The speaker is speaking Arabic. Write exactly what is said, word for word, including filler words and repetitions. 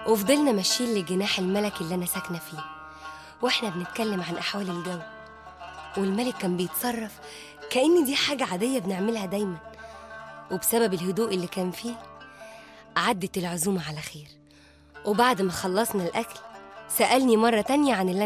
وفضلنا ماشيين لجناح الملك اللي أنا ساكنة فيه، وإحنا بنتكلم عن أحوال الجو، والملك كان بيتصرف كأن دي حاجة عادية بنعملها دايما. وبسبب الهدوء اللي كان فيه عدت العزومة على خير. وبعد ما خلصنا الأكل سألني مرة تانية عن اللي